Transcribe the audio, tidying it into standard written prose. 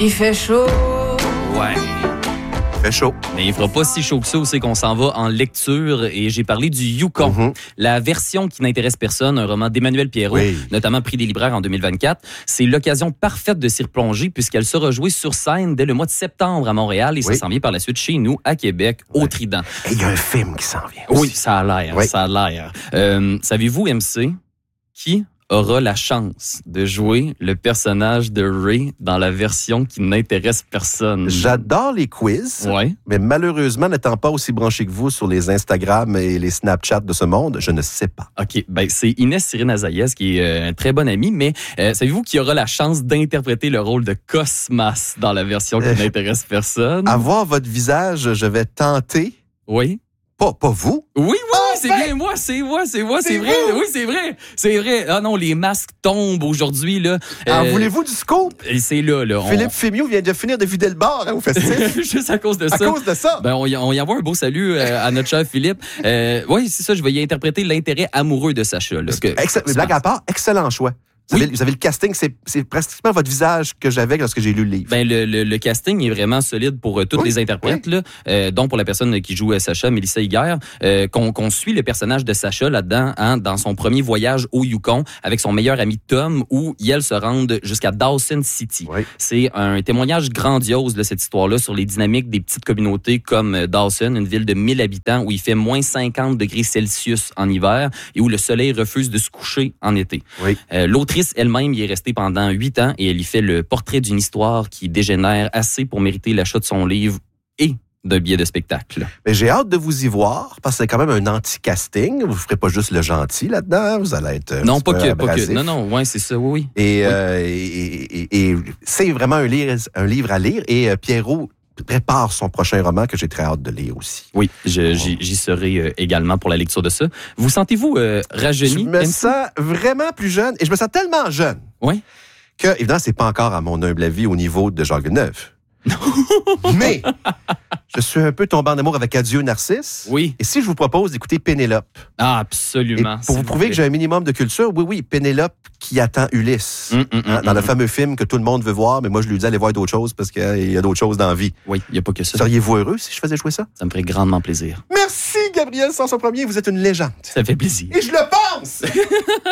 Il fait chaud. Ouais. Fait chaud. Mais il fera pas si chaud que ça, c'est qu'on s'en va en lecture et j'ai parlé du Yukon. La version qui n'intéresse personne, un roman d'Emmanuel Pierrot, notamment prix des libraires en 2024. C'est l'occasion parfaite de s'y replonger puisqu'elle sera jouée sur scène dès le mois de septembre à Montréal et ça s'en vient par la suite chez nous à Québec, au Trident. Et il y a un film qui s'en vient aussi. Oui, ça a l'air, ça a l'air. Savez-vous, MC, qui aura la chance de jouer le personnage de Ray dans la version qui n'intéresse personne? J'adore les quiz, mais malheureusement, n'étant pas aussi branché que vous sur les Instagram et les Snapchat de ce monde, je ne sais pas. OK, ben c'est Inès Cyrine Azaïas qui est un très bon ami, mais savez-vous qui aura la chance d'interpréter le rôle de Cosmas dans la version qui n'intéresse personne? À voir votre visage, je vais tenter. Oui. Pas vous? Oui, c'est bien moi, c'est vrai. Oui, c'est vrai. Ah non, les masques tombent aujourd'hui, là. Voulez-vous du scoop? Et c'est là. Philippe Fémieux vient de finir de vider le bar au festif. Juste à cause de ça. À cause de ça? Ben, on y envoie un beau salut à notre cher Philippe. Oui, c'est ça, je vais y interpréter l'intérêt amoureux de Sacha. Là, blague à part, excellent choix. Vous avez le casting, c'est pratiquement votre visage que j'avais lorsque j'ai lu le livre. Ben le casting est vraiment solide pour tous les interprètes, là, dont pour la personne qui joue Sacha, Mélissa Higuer, qu'on suit le personnage de Sacha là-dedans, dans son premier voyage au Yukon avec son meilleur ami Tom, où ils se rendent jusqu'à Dawson City. C'est un témoignage grandiose de cette histoire-là sur les dynamiques des petites communautés comme Dawson, une ville de 1000 habitants où il fait moins 50 degrés Celsius en hiver et où le soleil refuse de se coucher en été. L'autrice elle-même y est restée pendant 8 ans et elle y fait le portrait d'une histoire qui dégénère assez pour mériter l'achat de son livre et d'un billet de spectacle. Mais j'ai hâte de vous y voir parce que c'est quand même un anti-casting. Vous ne ferez pas juste le gentil là-dedans. Vous allez être non, pas que. Non, ouais, c'est ça, oui. Et c'est vraiment un livre à lire. Et Pierrot prépare son prochain roman que j'ai très hâte de lire aussi. Oui, j'y serai également pour la lecture de ça. Vous sentez-vous rajeuni? Je me sens vraiment plus jeune et je me sens tellement jeune que, évidemment, c'est pas encore à mon humble avis au niveau de Jacques Villeneuve. Mais je suis un peu tombé en amour avec Adieu Narcisse. Oui. Et si je vous propose d'écouter Pénélope? Ah, absolument. Et pour vous prouver que j'ai un minimum de culture, oui, Pénélope qui attend Ulysse. Dans le fameux film que tout le monde veut voir, mais moi je lui dis allez voir d'autres choses parce qu'il y a d'autres choses dans la vie. Oui, il n'y a pas que ça. Seriez-vous heureux si je faisais jouer ça? Ça me ferait grandement plaisir. Merci Gabriel Sanson-Premier, vous êtes une légende. Ça fait plaisir. Et je le pense!